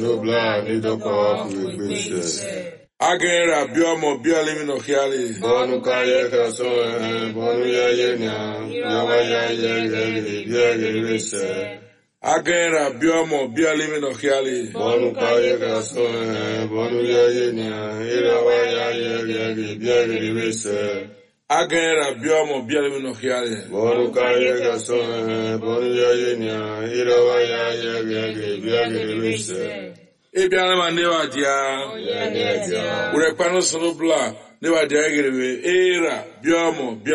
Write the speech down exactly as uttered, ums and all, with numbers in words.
no blood, need to call for the Agera biomo bialimi no hiali. Bonu kaya kaso, bonu ya yenya, yawa ya ye, ye, ye, Agera biomo bialimi no hiali. Bonu kaya kaso, bonu ya yenya, yawa ya ye, ye, ye, Agera biomo bialimi no hiali. Bonu kaya kaso, bonu ya yenya, yawa ya ye, ye, ye, Ebiana manewa dia. Urepano sonobla. Newa dia egerewe. Era biomo.